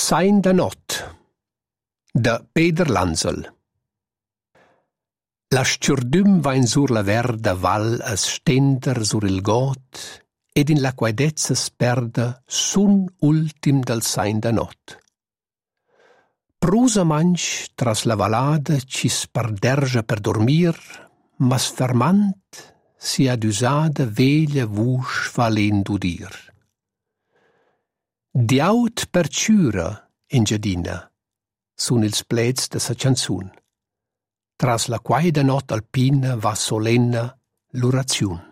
Sain da not de Peter Lanzel. La sciurdüm vain sur la verda val as stender sur il got ed in l'acquaidezza sperda sun ultim del sain da not. Prusa manch tras la valada ci spardergia per dormir, mas fermant si ad usada veglia vusch valent udir. Diaut per ciura in giardina sun ils pleds de sa chanzun. Tras la quaida not alpina va solenna l'oraziun.